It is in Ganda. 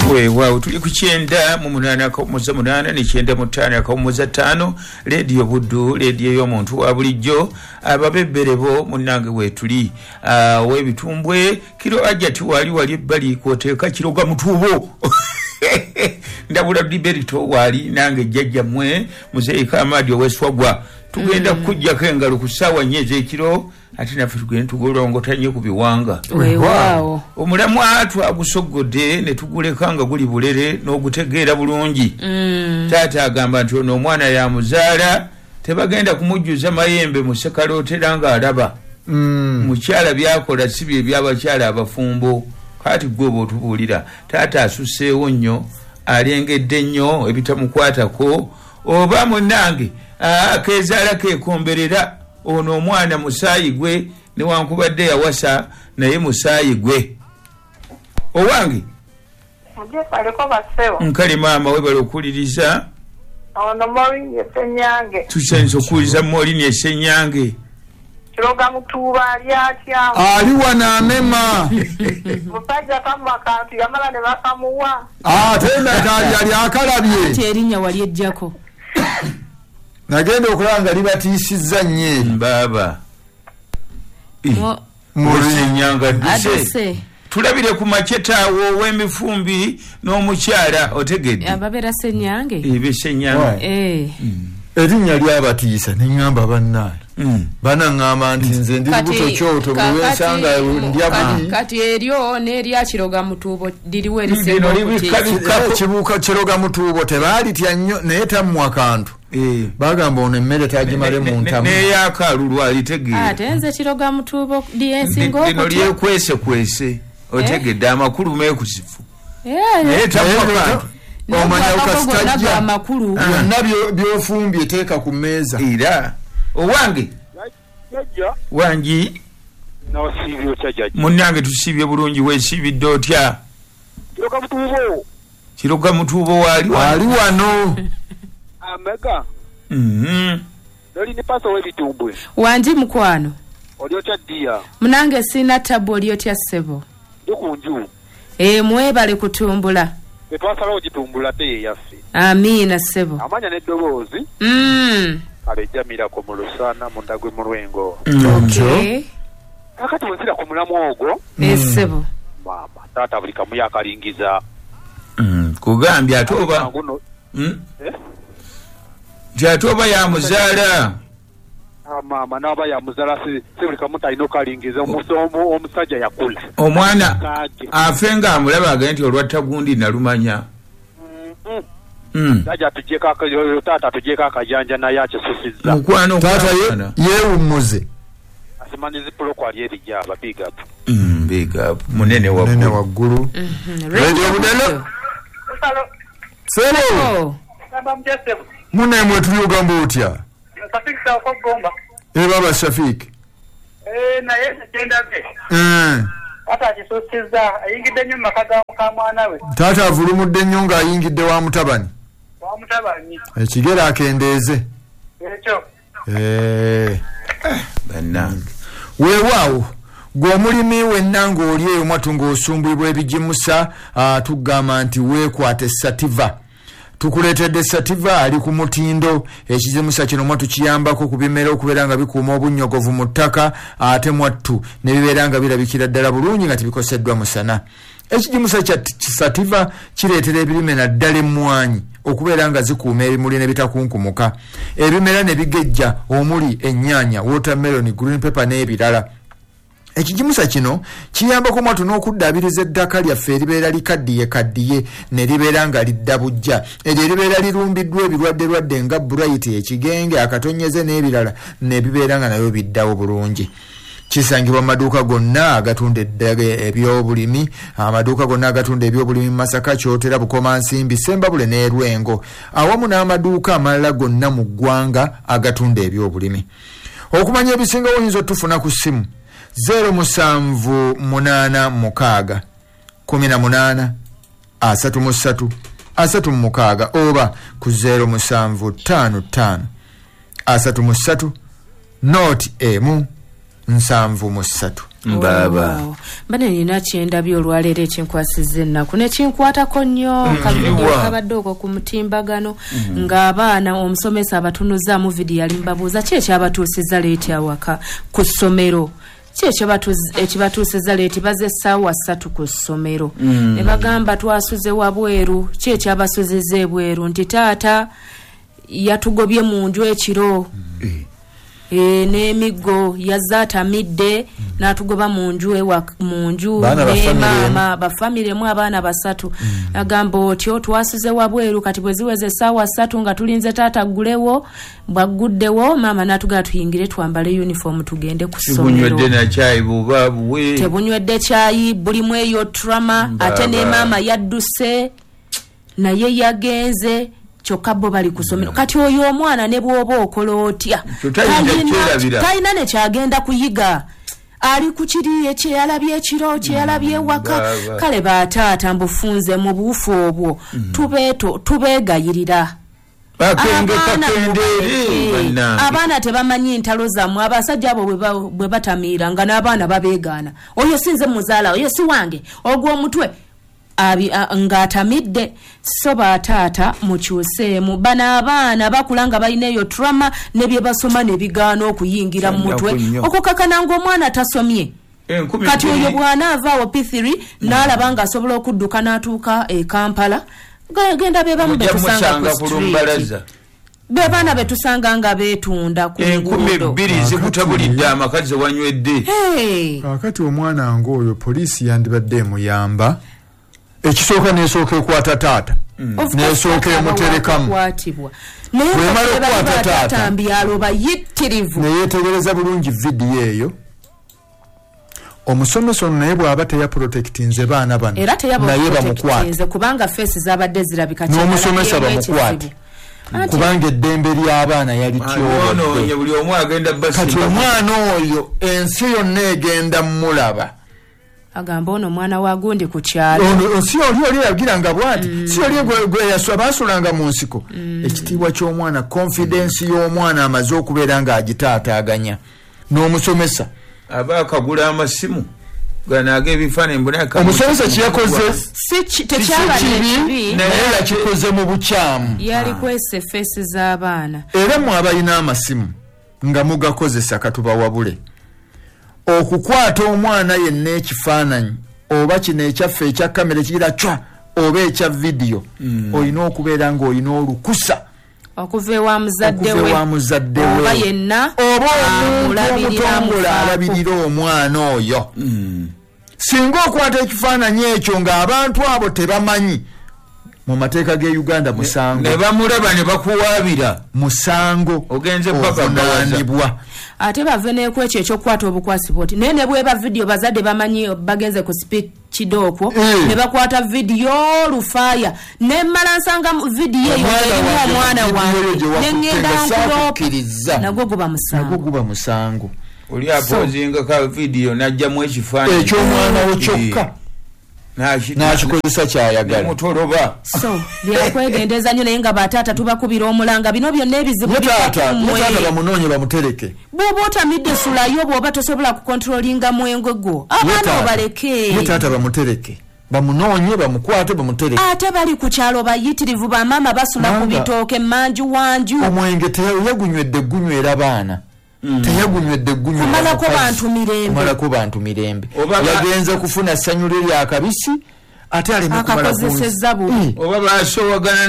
Wewa tuli ku 9:8 ne 9:5 radio Buddu radio y'omuntu wa bulijjo ababebberebo munnange wetuli webitumbwe kiro ajati wali bali koteeka kiroga mutubo ndabula liberito wali nange jjajja mwe Muzei Kamadi oweswagwa tugenda kujjako engalo ku ssaawa nyeze ekiro ate naffe tugenda tugolongotanye ku biwanga. Wow. Omulamu atu agusoggodde ne tuguleka nga guli bulere n'ogutegeera bulungi. Taata agamba nti ono omwana yamuzaala tebagenda kumujjuza mayembe mu Sekalootera nga alaba. Mukyala byakola si bye by'abakyala abafumbo. Kati gwe bw'otubuulira taata asusseewo nnyo alengedde nnyo ebitamukwatako oba munnange keezaala keekomberera ono omwana musaayi gwe newankubadde yawasa naye musaayi gwe owange nkale maama webala okuwuliriza ono Morini Essenyange tusenza okuwuliriza Morini Essenyange kiroga mutuuba ali atya ali wanaamema musajja kamma kantu yamala ne bakamuwa tenda ali akalabye ate erinnya wali ejjako nagenda okulanga libatiisizza nnyo baba Morini duse tulabire ku maketaawo w'emifumbi n'omukyala otegedde ababeera Ssenyange Ssenyange erinnya lyabatiisa neŋŋamba bannaye banaŋŋamba nti nze ndi lubuto kyoto bwewensanga ndya kati eryo n'erya kiroga mutuubo liriwo kibuuka kiroga mutuubo tebaalitya nnyo naye tammwa kantu bagamba ono emmere tagimale mu ntamu neyakaalulu alitegeera ate nze kiroga mutuubo lyensinga okutya lino lyekwesekwese otegedde amakulu meekusifu naye tammwa kantu omanya ukasitajja amakulu byonna byofumbye teeka ku mmeeza era owange wangi munnange tusiibye bulungi weesiibidde otya kiroga mutuubo wali wano amega loli ni paso webitumbwe wanji mukwano oli otya ddiya munange sina tabu oli otya ssebo dukunju mwebale kutumbula twasalawo gitumbula te yaffe amiina ssebo amanya n'eddoboozi alejjamirako mu lusana mundagwe mu lwengo kakati bwensira ku mulamu ogwo ssebo maama taata buli kamu yakalingiza kugambye ate oba ate oba yamuzaala maama n'aba yamuzaala si buli kamu talina okalingiza omusajja yakula omwana afe nga amulaba agende nti olwatta gundi nalumanya taata tugyeko akajanja naye akisusizza mukwano taata yeewummuze asimanyizi puloko ali erijaba big up munene waggulu radio budelo sebo munemwe tuli ogamba otya baba Shafik naye kyendabye ata akisusiza ayingidde nnyo mumaka ga mwana we taata avulumudde nnyo ng'ayingidde wa mutabani ekigere akendeeze ekyo bannange weewaawo gw'omulimi wenna ng'oli eyo mwatu ng'osumbulibwa ebigimusa tugamba nti weekwate sativa tukuleetedde sativa ali ku mutindo ekizimusa kino mwatu kiyambako ku bimera okubeera nga bikuuma obunnyogovu mu ttaka ate mwattu ne bibeera nga birabikira ddala bulungi nga tibikoseddwa musana ekijimusa kya sativa kireetera ebirime naddala emmwanyi okubeera nga zikuuma ebimuli ne bitakunkumuka ebimera ne bigejja omuli ennyaanya watermelon green pepper n'ebirala ekijimusa kino kiyambako mwatu n'okuddaabiriza eddaka lyaffe eribeera likaddiye ne libeera nga lidda bujja eryo eribeera lirumbiddwa ebirwadde nga bright ekigenge akatonyeze n'ebirala ne bibeera nga nabyo biddawo bulungi kisangibwa mu maduuka gonna agatunda ebyobulimi amaduuka gonna agatunda ebyobulimi mu Masaka Kyotera Bukomansimbi Sembabule ne Lwengo awamu n'amaduuka amalala gonna mu ggwanga agatunda ebyobulimi okumanya ebisinga oyinza otufuna ku ssimu 0786 18 33 36 oba ku 0755 33 not emu 73 mbaba bane nina kyendabye olwaleero ekinkwasiza ennaku nekinkwatako nnyo kabadde okwo ku mutimbagano ng'abaana omusomesa abatunuzaamu vidiyo yali mbabuuza ki ekyabatuusiza leeti awaka ku ssomero ki ekibatuusiza leeti baze essaawa 3 ku ssomero ne bagamba twasuze wabweru ki ekyabasuziza ebweru nti taata yatugobye mu nju ekiro n'emiggo yazza atamidde n'atugoba mu nju ne maama bafamire abaana 3 agamba otyo twasuze wabweru kati bwe ziweze essaawa 3 nga tulinze taata aggulewo bwaguddewo maama n'atugala tuyingire twambale uniform tugende ku ssomero tebunywedde kyayi bulimu eyo trama ate ne maama yadduse naye yagenze kyokka bo bali ku ssomero kati oyo omwana ne bw'oba okola otya talina ne kyagenda kuyiga ali ku kiri ekyeyalabye ekiro kyeyalabye ewaka kale bataata mbufunze mu buufu obwo tubeegayirira abaana tebamanyi ntalo zammwe abasajja abo bwe batamiira nga n'abaana babeegaana oyo sinze muzaala oyo si wange ogw'omutwe ng'atamidde so bataata mukyuseemu bano abaana bakula nga balina eyo trama ne bye basoma ne bigaana okuyingira mu mutwe okukakana ng'omwana tasomye kati oyo bw'anaavaawo P3 n'alaba ng'asobola okudduka n'atuuka e Kampala genda bebamu betusanga ku street bebaana betusanga nga beetunda ku nguudo 2,000 zikutabulidde amakazi wanywedde kakati omwana ng'oyo poliisi yandibadde emuyamba ekisooka n'esooka ekwata taata n'esooka emuterekamu bwemala okukwata taata neyetegereza bulungi vidiyo eyo omusomesa ono naye bw'aba teyaprotektinze baana bano naye bamukwate kubanga feesi zabadde zirabika n'omusomesa bamukwate kubanga eddembe ly'abaana yali tyobadde kati omwana oyo ensi yonna egenda mulaba agamba ono mwana wa gundi ku kyalo si oli yagiranga bwati si oli gwe yaswa basulanga mu nsiko ekitiibwa ky'omwana confidence y'omwana amaze okubeera ng'agitaataaganya n'omusomesa aba akagula amasimu ganaga ebifaananyi mbonaka omusomesa kyeyakoze tekyabadde naye yakikoze mu bukyamu yali kwesa effeesi z'abaana era mwe abalina amasimu nga mugakozesa katubawabule okukwata omwana yenna ekifaananyi oba kino ekyaffe ekya kamera ekigira cwa oba ekya vidiyo olina okubeera ng'olina olukusa okuva ewa muzadde we oba yenna oba omutongole alabirira omwana oyo singa okwata ekifaananyi ekyo ng'abantu abo tebamanyi mu mateeka ge Uganda musango ne bamulaba ne bakuwaabira musango ogenze bavunaanibwa ate bave n'ekwo ekyo ekyokukwata obukwasipooti naye ne bweba vidiyo bazadde bamanyi bagenze ku spikido okwo ne bakwata vidiyo lufaaya ne mmala nsanga vidiyo eyo erimu omwana wange ne ŋŋenda nkulopa nagwo guba musango oli apozinga ka vidiyo n'ajjamu ekifaananyi eky'omwana we kyokka n'akikozesa kyayagala mutoloba so byakwegendeza nnyo naye nga bataata tubakubira omulanga bino byonna ebizibu mutaata bamunoonye bamutereke bw'oba otamidde sulayo bw'oba tosobola kukontrolinga mwengo gwo abaana obaleke mutaata bamutereke bamunoonye bamukwate bamutereke ate bali ku kyalo bayitirivu bamaama basula ku bitooke manju wanju omwenge teyagunywedde gunywera baana teyagunywedde kumalako bantu mirembe yagenze kufuna ssanyu lye lyakabisi ate aleme kumala akakozesezza bubi oba baasowagana